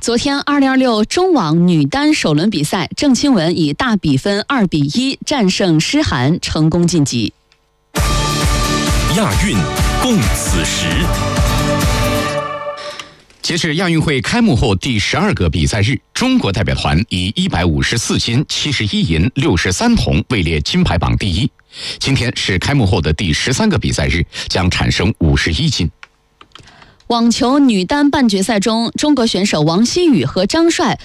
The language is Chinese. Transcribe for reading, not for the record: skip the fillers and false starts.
昨天2026中网女单首轮比赛，郑钦文以大比分2-1战胜诗涵，成功晋级。 亚运共此时。截至亚运会开幕后第12个比赛日，中国代表团以154金、71银、63铜位列金牌榜第一。今天是开幕后的第13个比赛日，将产生51金。 网球女单半决赛中，中国选手王希雨和张帅